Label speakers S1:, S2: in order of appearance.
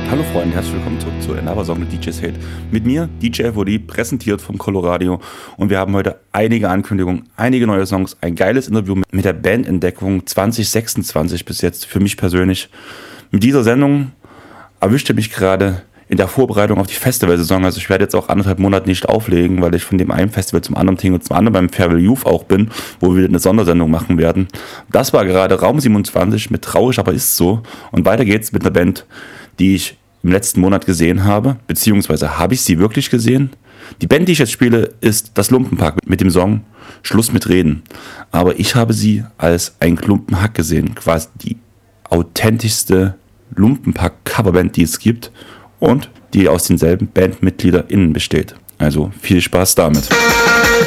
S1: Hallo Freunde, herzlich willkommen zurück zu Another Song mit DJ's Hate. Mit mir, DJ FOD, präsentiert vom Coloradio. Und wir haben heute einige Ankündigungen, einige neue Songs, ein geiles Interview mit der Bandentdeckung 2026 bis jetzt, für mich persönlich. Mit dieser Sendung erwischte mich gerade in der Vorbereitung auf die Festivalsaison. Also ich werde jetzt auch 1,5 Monate nicht auflegen, weil ich von dem einen Festival zum anderen tinge und zum anderen beim Farewell Youth auch bin, wo wir eine Sondersendung machen werden. Das war gerade Raum 27 mit Traurig, aber ist so. Und weiter geht's mit einer Band, die ich im letzten Monat gesehen habe, beziehungsweise habe ich sie wirklich gesehen? Die Band, die ich jetzt spiele, ist das Lumpenpack mit dem Song Schluss mit Reden. Aber ich habe sie als ein Klumpenhack gesehen, quasi die authentischste Lumpenpack-Coverband, die es gibt und die aus denselben BandmitgliederInnen besteht. Also viel Spaß damit.